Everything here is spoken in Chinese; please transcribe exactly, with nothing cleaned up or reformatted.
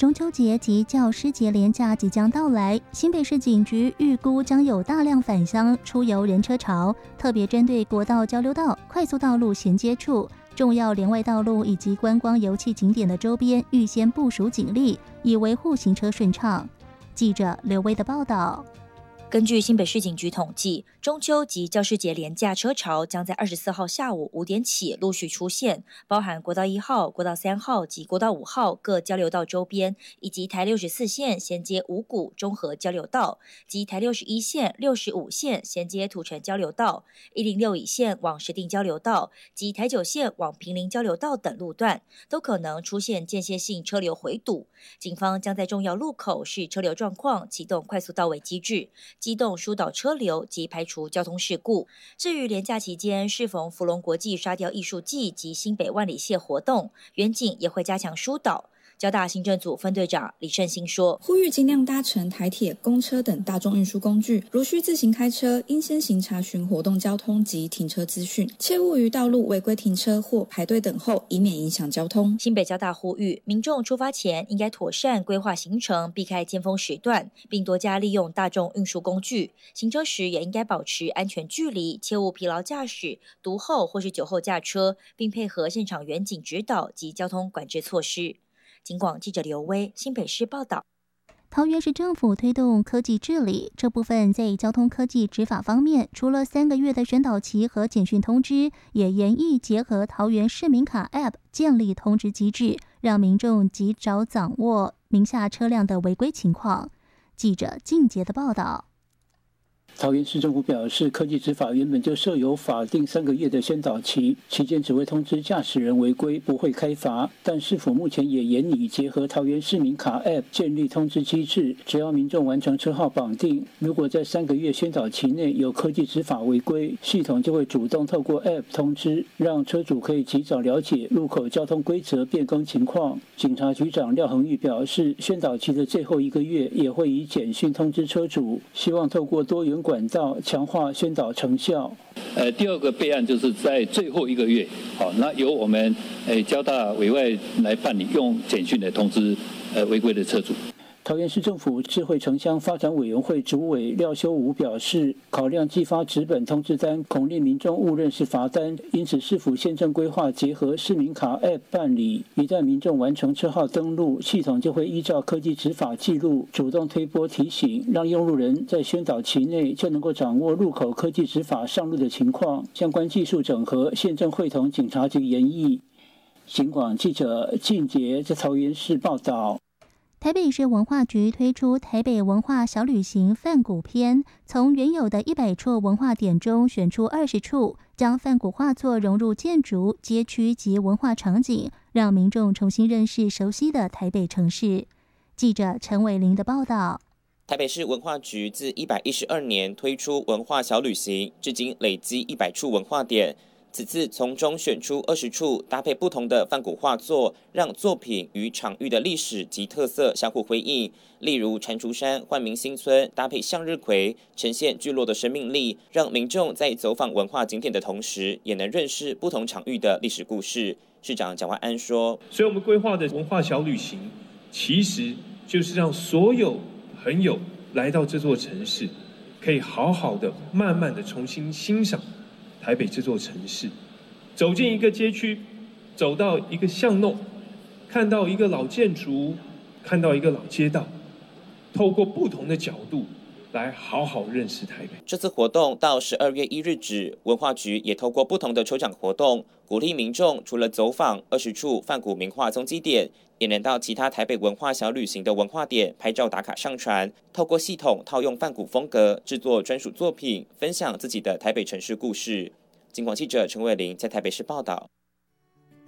中秋节及教师节连假即将到来，新北市警局预估将有大量返乡出游人车潮，特别针对国道交流道、快速道路衔接处、重要连外道路以及观光游憩景点的周边预先部署警力，以维护行车顺畅。记者刘威的报道。 根据新北市警局统计，中秋及教师节连假车潮将在二十四号下午五点起陆续出现，包含国道一号、国道三号及国道五号各交流道周边，以及台六十四线衔接五股中和交流道及台六十一线、六十五线衔接土城交流道、一零六乙线往石碇交流道及台九线往坪林交流道等路段，都可能出现间歇性车流回堵。警方将在重要路口视车流状况启动快速道尾机制，机动疏导车流及排除交通事故。至于连假期间适逢福隆国际沙雕艺术季及新北万里蟹活动，远警也会加强疏导。交大行政组分队长李胜兴说， 呼吁尽量搭乘台铁、公车等大众运输工具，如需自行开车，应先行查询活动交通及停车资讯，切勿于道路违规停车或排队等候，以免影响交通。 新北交大呼吁民众出发前应该妥善规划行程，避开尖峰时段，并多加利用大众运输工具。行车时也应该保持安全距离，切勿疲劳驾驶、毒后或是酒后驾车，并配合现场远警指导及交通管制措施。警广记者刘威新北市报道。 桃园市政府推动科技治理，这部分在交通科技执法方面，除了三个月的宣导期和简讯通知，也研议结合桃园市民卡 App 建立通知机制，让民众及早掌握名下车辆的违规情况。记者靳杰的报道。 桃园市政府表示，科技执法原本就设有法定三个月的宣导期，期间只会通知驾驶人违规，不会开罚。但市府目前也研拟结合桃园市民卡 App 建立通知机制，只要民众完成车号绑定，如果在三个月宣导期内有科技执法违规，系统就会主动透过 App 通知，让车主可以及早了解路口交通规则变更情况。警察局长廖恒玉表示，宣导期的最后一个月也会以简讯通知车主，希望透过多元管道强化宣导成效。 呃，第二个备案就是在最后一个月，好，那由我们呃交大委外来办理，用简讯来通知呃违规的车主。 桃园市政府智慧城乡发展委员会主委廖修武表示，考量寄发纸本通知单恐令民众误认是罚单，因此市府宪政规划结合市民卡 App 办理，一旦民众完成车号登录，系统就会依照科技执法记录主动推播提醒，让用路人在宣导期内就能够掌握路口科技执法上路的情况。相关技术整合，宪政会同警察局研议。警广记者靳杰在桃园市报道。 台北市文化局推出台北文化小旅行梵谷篇，从原有的一百处文化点中选出二十处，将梵谷画作融入建筑、街区及文化场景，让民众重新认识熟悉的台北城市。记者陈伟玲的报道。 台北市文化局自一百一十二年推出文化小旅行，至今累积一百处文化点。此次从中选出二十处，搭配不同的梵谷画作，让作品与场域的历史及特色相互辉映。例如蟾蜍山焕民新村搭配向日葵，呈现聚落的生命力，让民众在走访文化景点的同时，也能认识不同场域的历史故事。市长蒋万安说， 所以我们规划的文化小旅行，其实就是让所有朋友来到这座城市，可以好好的、慢慢的重新欣赏台北这座城市，走进一个街区，走到一个巷弄，看到一个老建筑，看到一个老街道，透过不同的角度来好好认识台北。 这次活动到十二月一日止，文化局也透过不同的抽奖活动，鼓励民众除了走访二十处梵谷名画踪迹点，也能到其他台北文化小旅行的文化点拍照打卡上传，透过系统套用梵谷风格制作专属作品，分享自己的台北城市故事。警广记者陈伟玲在台北市报道。